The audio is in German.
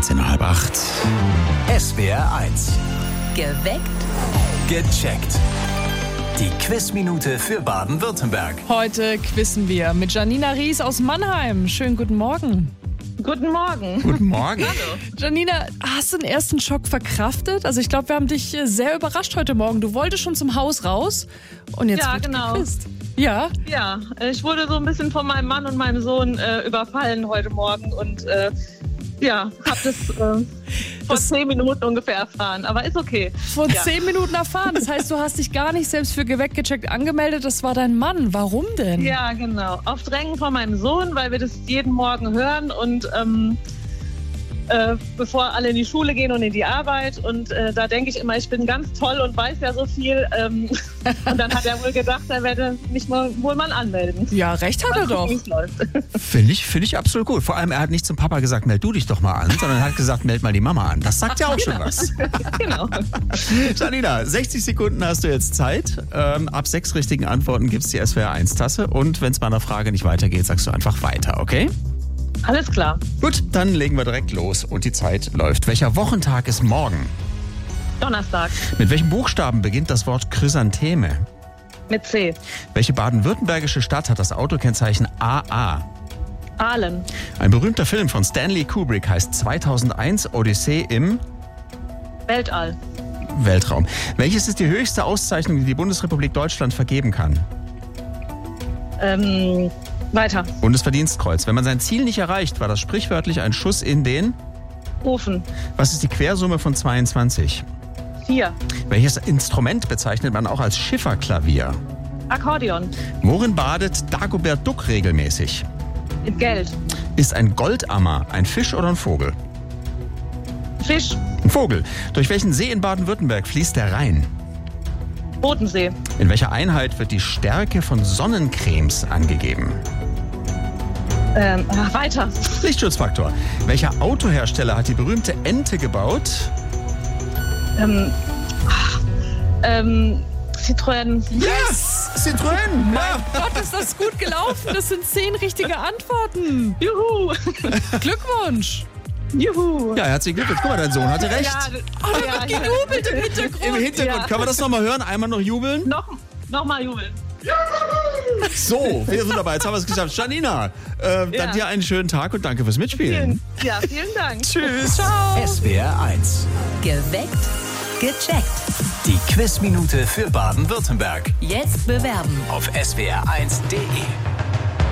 13:30. SWR 1. Geweckt. Gecheckt. Die Quizminute für Baden-Württemberg. Heute quizzen wir mit Janina Ries aus Mannheim. Schönen guten Morgen. Guten Morgen. Guten Morgen. Hallo. Janina, hast du den ersten Schock verkraftet? Also ich glaube, wir haben dich sehr überrascht heute Morgen. Du wolltest schon zum Haus raus und jetzt Ja, wird genau. gequizt. Ja? Ja, ich wurde so ein bisschen von meinem Mann und meinem Sohn überfallen heute Morgen und habe das vor 10 Minuten ungefähr erfahren, aber ist okay. Vor 10 Minuten erfahren. Das heißt, du hast dich gar nicht selbst für Geweckt gecheckt angemeldet. Das war dein Mann. Warum denn? Ja, genau. Auf Drängen von meinem Sohn, weil wir das jeden Morgen hören und bevor alle in die Schule gehen und in die Arbeit. Und da denke ich immer, ich bin ganz toll und weiß ja so viel. Und dann hat er wohl gedacht, er werde mich wohl mal anmelden. Ja, recht hat er doch. Wie es läuft. Finde ich absolut gut. Vor allem, er hat nicht zum Papa gesagt, meld du dich doch mal an, sondern er hat gesagt, meld mal die Mama an. Das sagt ja auch schon was. Genau. Janina, 60 Sekunden hast du jetzt Zeit. Ab 6 richtigen Antworten gibt es die SWR 1 Tasse. Und wenn es bei einer Frage nicht weitergeht, sagst du einfach weiter, okay? Alles klar. Gut, dann legen wir direkt los und die Zeit läuft. Welcher Wochentag ist morgen? Donnerstag. Mit welchem Buchstaben beginnt das Wort Chrysantheme? Mit C. Welche baden-württembergische Stadt hat das Autokennzeichen AA? Aalen. Ein berühmter Film von Stanley Kubrick heißt 2001 Odyssee im Weltall. Weltraum. Welches ist die höchste Auszeichnung, die die Bundesrepublik Deutschland vergeben kann? Weiter. Bundesverdienstkreuz. Wenn man sein Ziel nicht erreicht, war das sprichwörtlich ein Schuss in den... Ofen. Was ist die Quersumme von 22? 4. Welches Instrument bezeichnet man auch als Schifferklavier? Akkordeon. Worin badet Dagobert Duck regelmäßig? Mit Geld. Ist ein Goldammer ein Fisch oder ein Vogel? Fisch. Ein Vogel. Durch welchen See in Baden-Württemberg fließt der Rhein? Bodensee. In welcher Einheit wird die Stärke von Sonnencremes angegeben? Weiter. Lichtschutzfaktor. Welcher Autohersteller hat die berühmte Ente gebaut? Citroën. Yes! Citroën! Mein Gott, ist das gut gelaufen. Das sind 10 richtige Antworten. Juhu. Glückwunsch. Juhu. Ja, herzlichen Glückwunsch. Guck mal, dein Sohn hatte recht. Gejubelt im Hintergrund. Im Hintergrund. Ja. Können wir das nochmal hören? Einmal noch jubeln? Noch mal jubeln. So, wunderbar. Jetzt haben wir es geschafft. Janina, dann dir einen schönen Tag und danke fürs Mitspielen. Vielen Dank. Tschüss. Ciao. SWR 1. Geweckt. Gecheckt. Die Quizminute für Baden-Württemberg. Jetzt bewerben. Auf swr1.de.